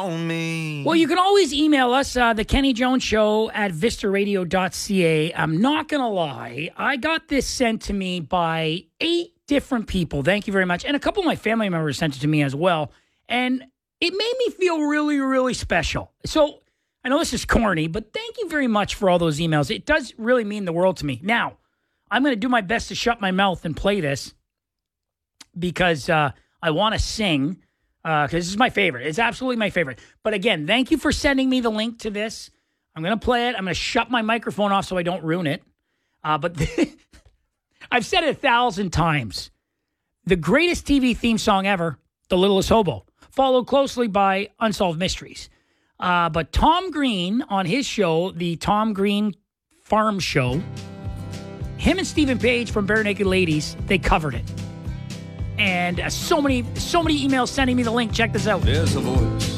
on me. Well, you can always email us, the Kenny Jones Show at vistaradio.ca. I'm not going to lie. I got this sent to me by 8 different people. Thank you very much. And a couple of my family members sent it to me as well. And it made me feel really, really special. So I know this is corny, but thank you very much for all those emails. It does really mean the world to me. Now, I'm going to do my best to shut my mouth and play this because I want to sing. Because this is my favorite. It's absolutely my favorite. But again, thank you for sending me the link to this. I'm going to play it. I'm going to shut my microphone off so I don't ruin it. But I've said it 1,000 times. The greatest TV theme song ever, The Littlest Hobo, followed closely by Unsolved Mysteries. But Tom Green on his show, the Tom Green Farm Show, him and Stephen Page from Bare Naked Ladies, they covered it. And so many emails sending me the link. Check this out. There's a voice